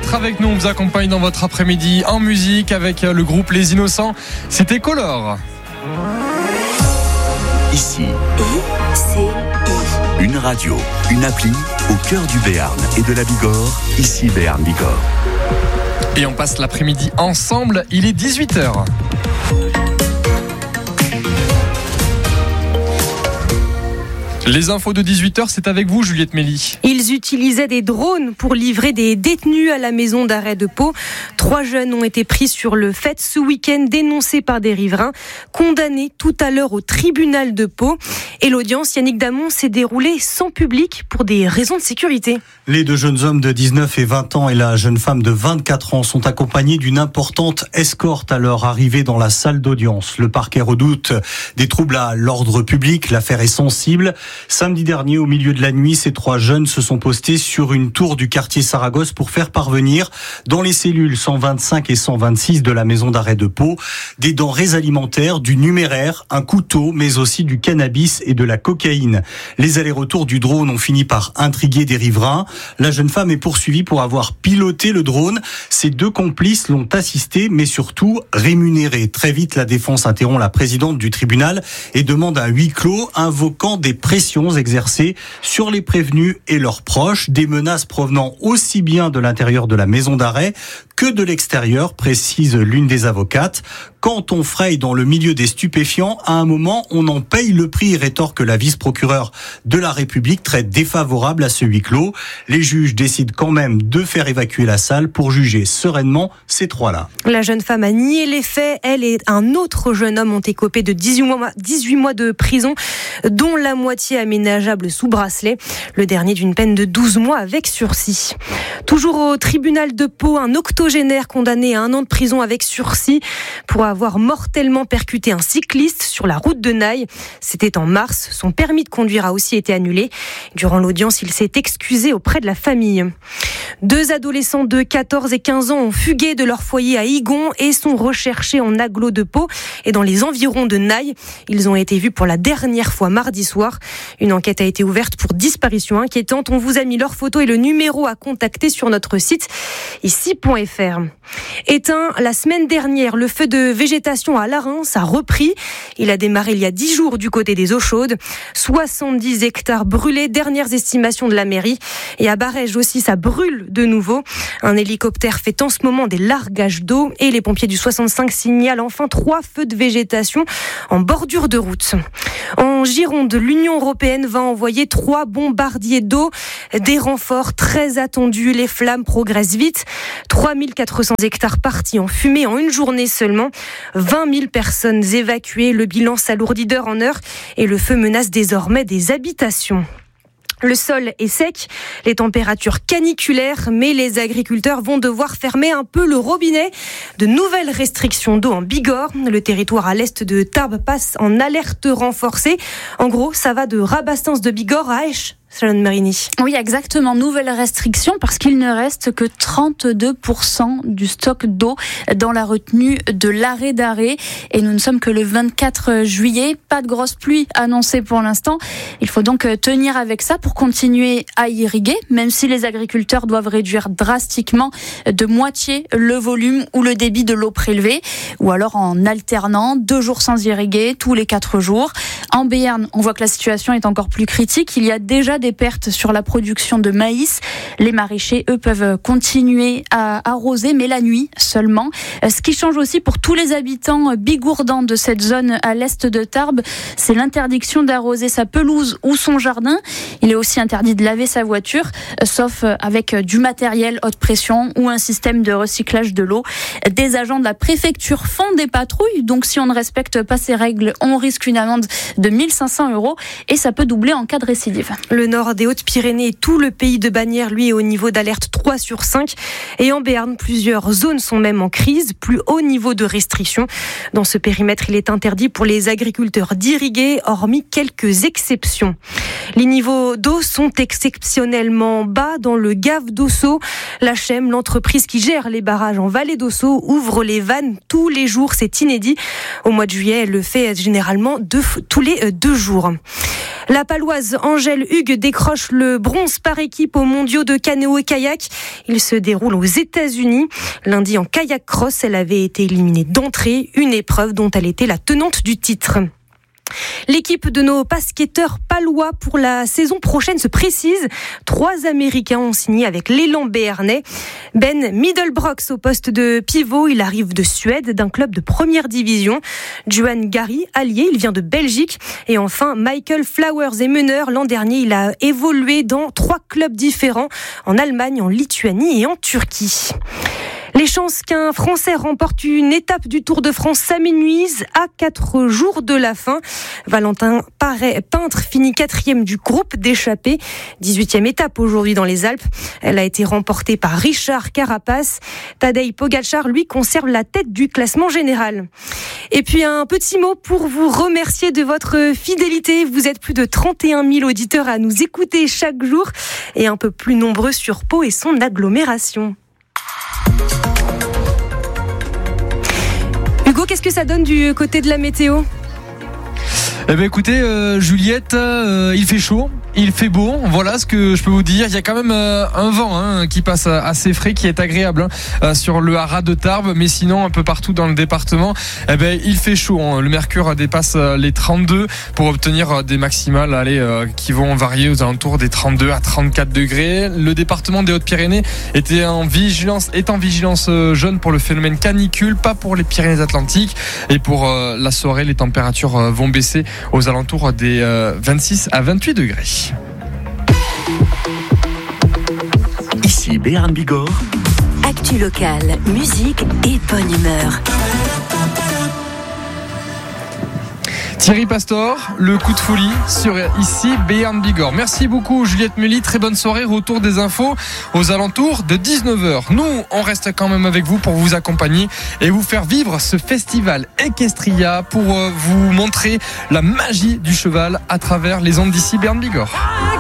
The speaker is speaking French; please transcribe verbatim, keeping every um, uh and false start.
d'être avec nous. On vous accompagne dans votre après-midi en musique avec le groupe Les Innocents. C'était Color. Ici, une radio, une appli au cœur du Béarn et de la Bigorre. Ici Béarn Bigorre. Et on passe l'après-midi ensemble. Il est dix-huit heures. Les infos de dix-huit heures, c'est avec vous, Juliette Mély. Ils utilisaient des drones pour livrer des détenus à la maison d'arrêt de Pau. Trois jeunes ont été pris sur le fait ce week-end, dénoncés par des riverains, condamnés tout à l'heure au tribunal de Pau. Et l'audience, Yannick Damon, s'est déroulée sans public pour des raisons de sécurité. Les deux jeunes hommes de dix-neuf et vingt ans et la jeune femme de vingt-quatre ans sont accompagnés d'une importante escorte à leur arrivée dans la salle d'audience. Le parquet redoute des troubles à l'ordre public. L'affaire est sensible. Samedi dernier, au milieu de la nuit, ces trois jeunes se sont postés sur une tour du quartier Saragosse pour faire parvenir dans les cellules cent vingt-cinq et cent vingt-six de la maison d'arrêt de Pau des denrées alimentaires, du numéraire, un couteau, mais aussi du cannabis et de la cocaïne. Les allers-retours du drone ont fini par intriguer des riverains. La jeune femme est poursuivie pour avoir piloté le drone. Ses deux complices l'ont assisté, mais surtout rémunéré. Très vite, la défense interrompt la présidente du tribunal et demande un huis clos, invoquant des pressions exercées sur les prévenus et leurs proches, des menaces provenant aussi bien de l'intérieur de la maison d'arrêt que de l'extérieur, précise l'une des avocates. Quand on fraye dans le milieu des stupéfiants, à un moment, on en paye le prix, rétorque la vice-procureure de la République, très défavorable à ce huis clos. Les juges décident quand même de faire évacuer la salle pour juger sereinement ces trois-là. La jeune femme a nié les faits. Elle et un autre jeune homme ont écopé de dix-huit mois de prison, dont la moitié aménageable sous bracelet. Le dernier d'une peine de douze mois avec sursis. Toujours au tribunal de Pau, un octogénaire condamné à un an de prison avec sursis pour avoir mortellement percuté un cycliste sur la route de Naï. C'était en mars. Son permis de conduire a aussi été annulé. Durant l'audience, il s'est excusé auprès de la famille. Deux adolescents de quatorze et quinze ans ont fugué de leur foyer à Igon et sont recherchés en agglo de Pau et dans les environs de Naï. Ils ont été vus pour la dernière fois mardi soir. Une enquête a été ouverte pour disparition inquiétante. On vous a mis leurs photos et le numéro à contacter sur notre site ici point f r. Éteint la semaine dernière, le feu de végétation à Larins a repris. Il a démarré il y a dix jours du côté des eaux chaudes. soixante-dix hectares brûlés, dernières estimations de la mairie. Et à Barège aussi, ça brûle de nouveau. Un hélicoptère fait en ce moment des largages d'eau et les pompiers du soixante-cinq signalent enfin trois feux de végétation en bordure de route. En Gironde, l'Union européenne va envoyer trois bombardiers d'eau, des renforts très attendus. Les flammes progressent vite. trois mille quatre cents hectares partis en fumée en une journée seulement. vingt mille personnes évacuées. Le bilan s'alourdit d'heure en heure et le feu menace désormais des habitations. Le sol est sec, les températures caniculaires, mais les agriculteurs vont devoir fermer un peu le robinet. De nouvelles restrictions d'eau en Bigorre. Le territoire à l'est de Tarbes passe en alerte renforcée. En gros, ça va de Rabastens de Bigorre à Aesch. Salon Marini. Oui, exactement. Nouvelle restriction parce qu'il ne reste que trente-deux pour cent du stock d'eau dans la retenue de l'arrêt d'arrêt. Et nous ne sommes que le vingt-quatre juillet. Pas de grosse pluie annoncée pour l'instant. Il faut donc tenir avec ça pour continuer à irriguer, même si les agriculteurs doivent réduire drastiquement de moitié le volume ou le débit de l'eau prélevée, ou alors en alternant deux jours sans irriguer, tous les quatre jours. En Béarn, on voit que la situation est encore plus critique. Il y a déjà des pertes sur la production de maïs. Les maraîchers, eux, peuvent continuer à arroser, mais la nuit seulement. Ce qui change aussi pour tous les habitants bigourdans de cette zone à l'est de Tarbes, c'est l'interdiction d'arroser sa pelouse ou son jardin. Il est aussi interdit de laver sa voiture, sauf avec du matériel haute pression ou un système de recyclage de l'eau. Des agents de la préfecture font des patrouilles, donc si on ne respecte pas ces règles, on risque une amende de mille cinq cents euros et ça peut doubler en cas de récidive. Le nord des Hautes-Pyrénées et tout le pays de Bagnères, lui, est au niveau d'alerte trois sur cinq. Et en Béarn, plusieurs zones sont même en crise, plus haut niveau de restriction. Dans ce périmètre, il est interdit pour les agriculteurs d'irriguer, hormis quelques exceptions. Les niveaux d'eau sont exceptionnellement bas dans le Gave d'Ossau. La H M, l'entreprise qui gère les barrages en vallée d'Ossau, ouvre les vannes tous les jours. C'est inédit. Au mois de juillet, elle le fait généralement deux, tous les deux jours. La Paloise Angèle Hugues décroche le bronze par équipe aux mondiaux de canoë et kayak. Il se déroule aux États-Unis. Lundi en kayak cross, elle avait été éliminée d'entrée, une épreuve dont elle était la tenante du titre. L'équipe de nos basketteurs palois pour la saison prochaine se précise. Trois Américains ont signé avec l'élan béarnais. Ben Middlebrooks au poste de pivot, il arrive de Suède, d'un club de première division. Juan Gary, allié, il vient de Belgique. Et enfin, Michael Flowers est meneur. L'an dernier, il a évolué dans trois clubs différents, en Allemagne, en Lituanie et en Turquie. Les chances qu'un Français remporte une étape du Tour de France s'amenuisent à quatre jours de la fin. Valentin Peintre finit quatrième du groupe d'échappés. dix-huitième étape aujourd'hui dans les Alpes. Elle a été remportée par Richard Carapace. Tadej Pogačar, lui, conserve la tête du classement général. Et puis un petit mot pour vous remercier de votre fidélité. Vous êtes plus de trente et un mille auditeurs à nous écouter chaque jour et un peu plus nombreux sur Pau et son agglomération. Hugo, qu'est-ce que ça donne du côté de la météo ? Eh ben écoutez, euh, Juliette, euh, il fait chaud, il fait beau, voilà ce que je peux vous dire. Il y a quand même euh, un vent hein, qui passe assez frais, qui est agréable hein, euh, sur le haras de Tarbes, mais sinon un peu partout dans le département, eh ben il fait chaud. Hein. Le mercure dépasse les trente-deux pour obtenir des maximales allez, euh, qui vont varier aux alentours des trente-deux à trente-quatre degrés. Le département des Hautes-Pyrénées était en vigilance, est en vigilance jaune pour le phénomène canicule, pas pour les Pyrénées-Atlantiques. Et pour euh, la soirée, les températures euh, vont baisser aux alentours des euh, vingt-six à vingt-huit degrés. Ici Béarn Bigorre. Actu locale, musique et bonne humeur. Thierry Pastor, le coup de folie sur ici Béarn Bigorre. Merci beaucoup Juliette Mully, très bonne soirée, retour des infos aux alentours de dix-neuf heures. Nous, on reste quand même avec vous pour vous accompagner et vous faire vivre ce festival Equestria pour vous montrer la magie du cheval à travers les ondes d'ici Béarn Bigorre.